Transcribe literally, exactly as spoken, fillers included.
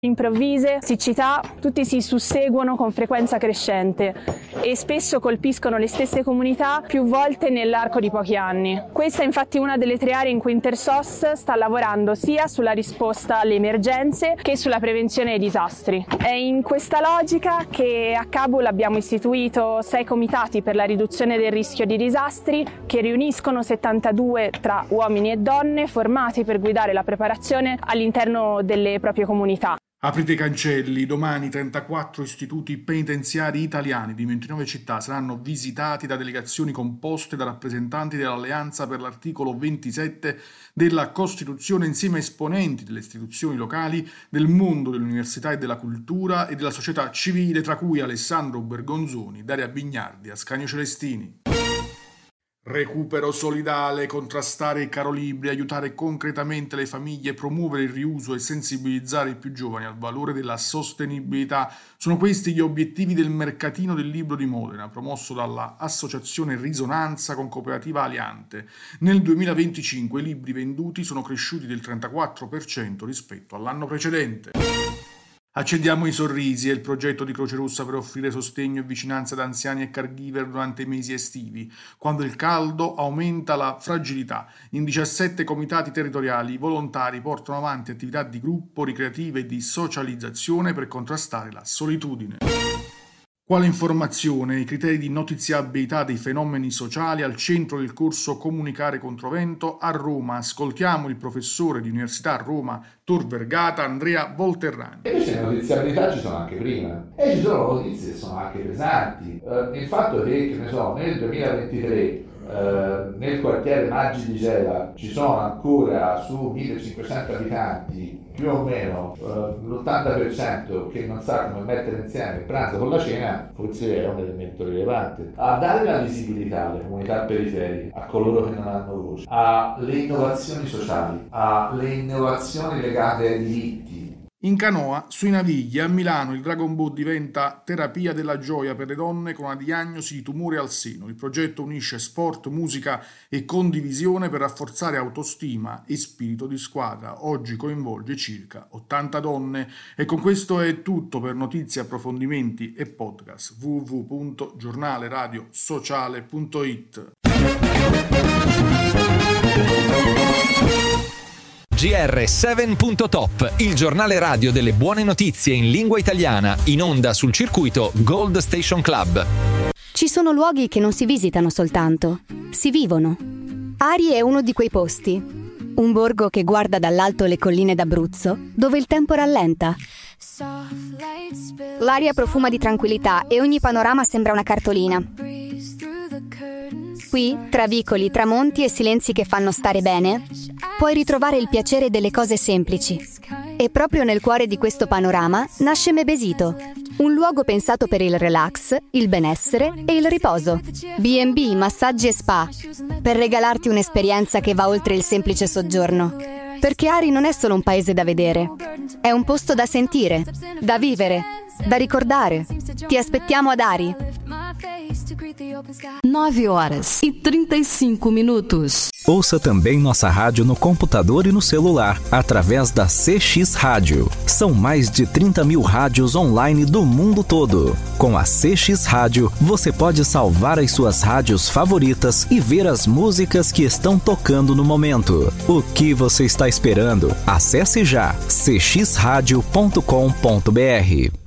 Improvvise, siccità, tutti si susseguono con frequenza crescente e spesso colpiscono le stesse comunità più volte nell'arco di pochi anni. Questa è infatti una delle tre aree in cui Intersos sta lavorando sia sulla risposta alle emergenze che sulla prevenzione dei disastri. È in questa logica che a Kabul abbiamo istituito sei comitati per la riduzione del rischio di disastri che riuniscono settantadue tra uomini e donne formati per guidare la preparazione all'interno delle proprie comunità. Aprite i cancelli, domani trentaquattro istituti penitenziari italiani di ventinove città saranno visitati da delegazioni composte da rappresentanti dell'Alleanza per l'articolo ventisette della Costituzione insieme a esponenti delle istituzioni locali, del mondo dell'università e della cultura e della società civile, tra cui Alessandro Bergonzoni, Daria Bignardi, Ascanio Celestini. Recupero solidale, contrastare i carolibri, aiutare concretamente le famiglie, promuovere il riuso e sensibilizzare i più giovani al valore della sostenibilità. Sono questi gli obiettivi del Mercatino del Libro di Modena, promosso dalla Associazione Risonanza con Cooperativa Aliante. Nel duemilaventicinque i libri venduti sono cresciuti del trentaquattro per cento rispetto all'anno precedente. Accendiamo i sorrisi è il progetto di Croce Rossa per offrire sostegno e vicinanza ad anziani e caregiver durante i mesi estivi, quando il caldo aumenta la fragilità. In diciassette comitati territoriali i volontari portano avanti attività di gruppo, ricreative e di socializzazione per contrastare la solitudine. Quale informazione? I criteri di notiziabilità dei fenomeni sociali al centro del corso Comunicare contro Vento a Roma. Ascoltiamo il professore di Università a Roma Tor Vergata, Andrea Volterrani. E invece le notiziabilità ci sono anche prima e ci sono notizie che sono anche pesanti. Uh, il fatto che, che ne so, nel duemilaventitré Uh, nel quartiere Maggi di Gela ci sono ancora su millecinquecento abitanti più o meno uh, l'ottanta per cento che non sa come mettere insieme il pranzo con la cena, forse è un elemento rilevante. A dare la visibilità alle comunità periferiche, a coloro che non hanno voce, alle innovazioni sociali, alle innovazioni legate ai diritti. In canoa, sui Navigli, a Milano, il Dragon Boat diventa terapia della gioia per le donne con una diagnosi di tumore al seno. Il progetto unisce sport, musica e condivisione per rafforzare autostima e spirito di squadra. Oggi coinvolge circa ottanta donne. E con questo è tutto per notizie, approfondimenti e podcast. w w w punto giornale radio sociale punto it. G R sette punto top, il giornale radio delle buone notizie in lingua italiana, in onda sul circuito Gold Station Club. Ci sono luoghi che non si visitano soltanto, si vivono. Ari è uno di quei posti. Un borgo che guarda dall'alto le colline d'Abruzzo, dove il tempo rallenta. L'aria profuma di tranquillità e ogni panorama sembra una cartolina. Qui, tra vicoli, tramonti e silenzi che fanno stare bene, puoi ritrovare il piacere delle cose semplici. E proprio nel cuore di questo panorama nasce Mebesito, un luogo pensato per il relax, il benessere e il riposo. B and B, massaggi e spa, per regalarti un'esperienza che va oltre il semplice soggiorno. Perché Ari non è solo un paese da vedere, è un posto da sentire, da vivere, da ricordare. Ti aspettiamo ad Ari. nove horas e trinta e cinco minutos. Ouça também nossa rádio no computador e no celular, através da C X Rádio. São mais de trinta mil rádios online do mundo todo. Com a C X Rádio, você pode salvar as suas rádios favoritas e ver as músicas que estão tocando no momento. O que você está esperando? Acesse já c x radio ponto com ponto b r.